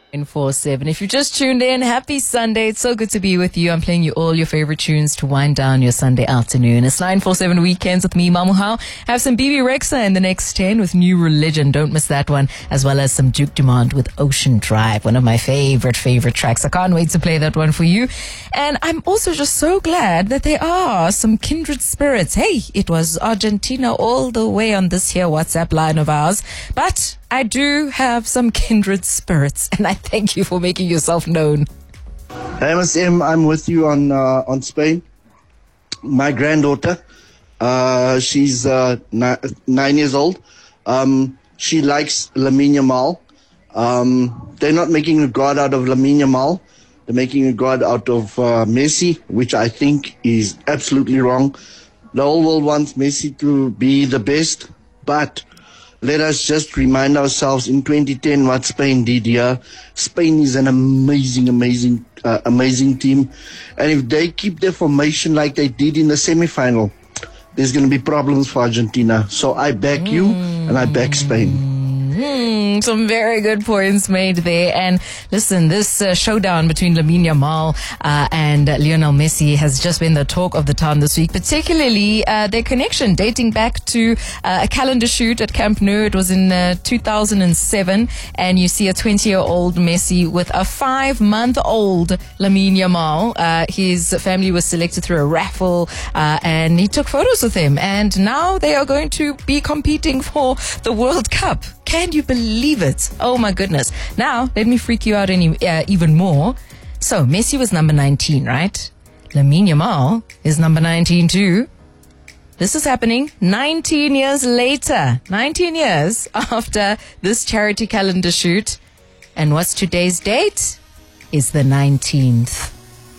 947. If you just tuned in, happy Sunday. It's so good to be with you. I'm playing you all your favorite tunes to wind down your Sunday afternoon. It's 947 Weekends with me, Mamuhao. Have some BB Rexa in the next 10 with New Religion. Don't miss that one. As well as some Duke Dumont with Ocean Drive. One of my favorite tracks. I can't wait to play that one for you. And I'm also just so glad that there are some kindred spirits. Hey, it was Argentina all the way on this here WhatsApp line of ours. But I do have some kindred spirits, and I thank you for making yourself known. Hey, MSM, I'm with you on Spain. My granddaughter, she's 9 years old. She likes Lamine Yamal. They're not making a god out of Lamine Yamal. They're making a god out of Messi, which I think is absolutely wrong. The whole world wants Messi to be the best, but let us just remind ourselves in 2010 what Spain did here. Spain is an amazing team. And if they keep their formation like they did in the semi-final, there's going to be problems for Argentina. So I back you and I back Spain. Some very good points made there. And listen, this showdown between Lamine Yamal and Lionel Messi has just been the talk of the town this week, particularly their connection dating back to a calendar shoot at Camp Nou. It was in 2007, and you see a 20-year-old Messi with a 5-month-old Lamine Yamal. His family was selected through a raffle, and he took photos with him, and now they are going to be competing for the World Cup. Can you believe it? Oh my goodness. Now, let me freak you out even more. So, Messi was number 19, right? Lamine Yamal is number 19 too. This is happening 19 years later. 19 years after this charity calendar shoot. And what's today's date? Is the 19th.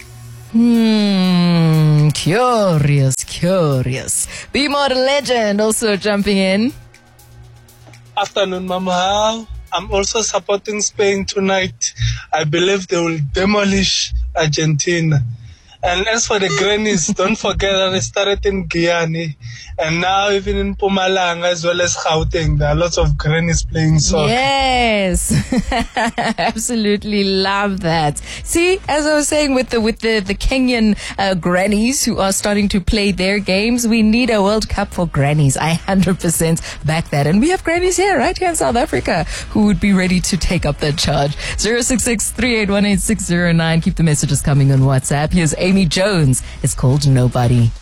Curious. Be More Legend also jumping in. Afternoon, Mama. I'm also supporting Spain tonight. I believe they will demolish Argentina. And as for the grannies, don't forget that they started in Guyana. And now even in Mpumalanga as well as Gauteng, there are lots of grannies playing soccer. Yes. Absolutely love that. See, as I was saying with the Kenyan grannies who are starting to play their games, we need a World Cup for grannies. I 100% back that. And we have grannies here, right here in South Africa, who would be ready to take up that charge. 066-3818609. Keep the messages coming on WhatsApp. Here's Amy Jones. It's called Nobody.